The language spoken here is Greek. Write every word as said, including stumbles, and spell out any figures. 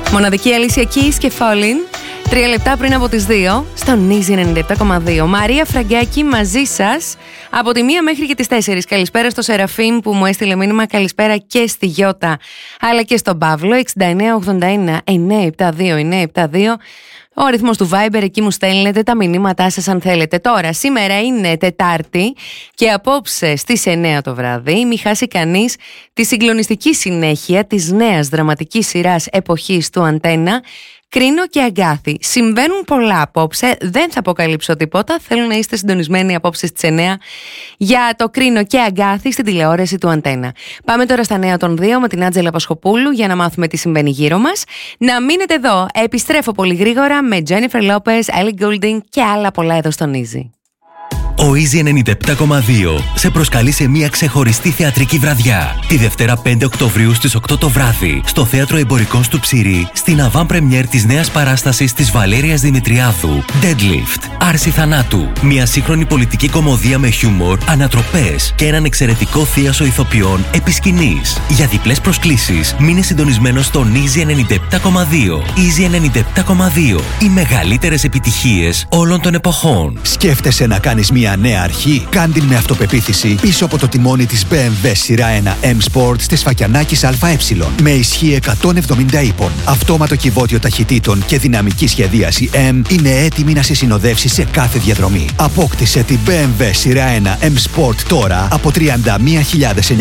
Μοναδική Αλήσια Keys και Falling. Τρία λεπτά πριν από τις δύο, στον Easy ενενήντα επτά κόμμα δύο. Μαρία Φραγκάκη μαζί σας από τη μία μέχρι και τις τέσσερις. Καλησπέρα στο Σεραφείμ που μου έστειλε μήνυμα. Καλησπέρα και στη Γιώτα αλλά και στον Παύλο. εξήντα εννέα ογδόντα ένα εννιακόσια εβδομήντα δύο εννιακόσια εβδομήντα δύο. Ο αριθμός του Viber, εκεί μου στέλνετε τα μηνύματά σας αν θέλετε. Τώρα, σήμερα είναι Τετάρτη και απόψε στις εννέα το βράδυ μη χάσει κανείς τη συγκλονιστική συνέχεια της νέας δραματικής σειράς εποχής του Αντένα, Κρίνο και Αγκάθη. Συμβαίνουν πολλά απόψε, δεν θα αποκαλύψω τίποτα. Θέλω να είστε συντονισμένοι απόψε στις εννέα για το Κρίνο και Αγκάθη στην τηλεόραση του Αντένα. Πάμε τώρα στα νέα των δύο με την Άντζελα Πασχοπούλου για να μάθουμε τι συμβαίνει γύρω μας. Να μείνετε εδώ. Επιστρέφω πολύ γρήγορα με Τζένιφερ Λόπες, Ellie Goulding και άλλα πολλά εδώ στον Easy. Ο Easy ενενήντα επτά κόμμα δύο σε προσκαλεί σε μια ξεχωριστή θεατρική βραδιά. Τη Δευτέρα πέντε Οκτωβρίου στις οκτώ το βράδυ, στο Θέατρο Εμπορικών του Ψηρή, στην avant-première της νέας παράστασης της Βαλέριας Δημητριάδου, Deadlift, Άρση Θανάτου. Μια σύγχρονη πολιτική κωμωδία με χιούμορ, ανατροπές και έναν εξαιρετικό θίασο ηθοποιών επί σκηνής. Για διπλές προσκλήσεις, μείνε συντονισμένος στον Easy ενενήντα επτά κόμμα δύο. Easy ενενήντα επτά κόμμα δύο. Οι μεγαλύτερες επιτυχίες όλων των εποχών. Σκέφτεσαι να κάνεις μια νέα αρχή? Κάν' με αυτοπεποίθηση πίσω από το τιμόνι της μπι εμ ντάμπλιου σειρά ένα M Sport της Φακιανάκης ΑΕ. Με ισχύ εκατόν εβδομήντα ύπων, αυτόματο κυβότιο ταχυτήτων και δυναμική σχεδίαση M είναι έτοιμη να σε συνοδεύσει σε κάθε διαδρομή. Απόκτησε την μπι εμ ντάμπλιου σειρά ένα M Sport τώρα από τριάντα μία χιλιάδες